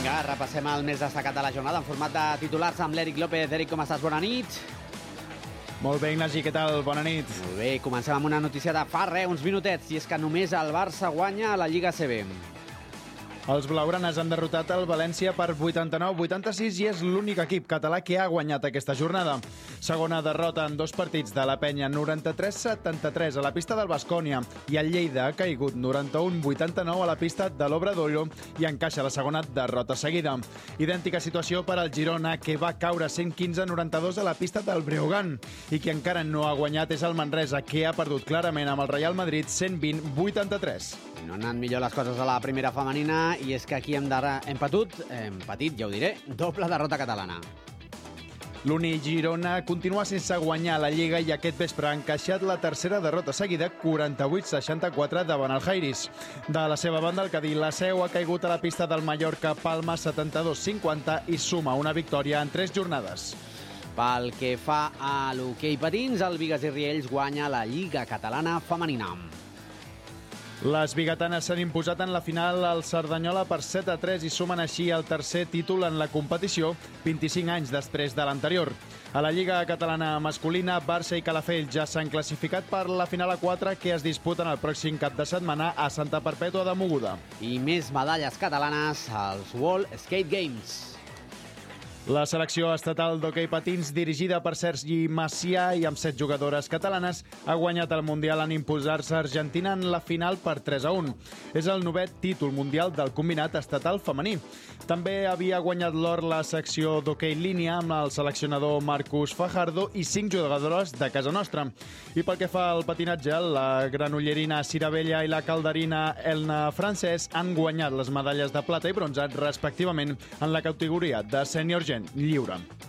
Vinga, repassem el més destacat de la jornada en format de titulars amb l'Eric López. Eric, com estàs? Bona nit. Molt bé, Ignasi, què tal? Bona nit. Molt bé, comencem amb una notícia de fa uns minutets, i és que només el Barça guanya a la Lliga ACB. Els blaugranes han derrotat el València per 89-86 i és l'únic equip català que ha guanyat aquesta jornada. Segona derrota en 2 partits de la Penya, 93-73 a la pista del Baskonia, i el Lleida ha caigut 91-89 a la pista de l'Obradoiro i encaixa la segona derrota seguida. Idèntica situació per al Girona, que va caure 115-92 a la pista del Breogán, i qui encara no ha guanyat és el Manresa, que ha perdut clarament amb el Real Madrid 120-83. No han anat millor les coses a la primera femenina, i és que aquí hem empatit, ja ho diré, doble derrota catalana. L'Uni Girona continua sense guanyar la Lliga i aquest vespre ha encaixat la tercera derrota seguida, 48-64 davant el Jairis. De la seva banda, el Cadí la Seu ha caigut a la pista del Mallorca Palma 72-50 i suma una victòria en 3 jornades. Pel que fa a l'hoquei patins, el Bigues i Riells guanya la Lliga Catalana Femenina. Les biguetanes s'han imposat en la final al Cerdanyola per 7-3 i sumen així el tercer títol en la competició, 25 anys després de l'anterior. A la Lliga Catalana Masculina, Barça i Calafell ja s'han classificat per la final a 4 que es disputen el pròxim cap de setmana a Santa Perpètua de Mogoda. I més medalles catalanes als World Skate Games. La selecció estatal d'hoquei patins, dirigida per Sergi Macià i amb 7 jugadores catalanes, ha guanyat el Mundial en imposar-se a Argentina en la final per 3-1. És el 9è títol mundial del combinat estatal femení. També havia guanyat l'or la secció d'hoquei línia amb el seleccionador Marcus Fajardo i 5 jugadores de casa nostra. I pel que fa al patinatge, la granollerina Cira Vella i la calderina Elna Francès han guanyat les medalles de plata i bronze respectivament en la categoria de sènior lliure.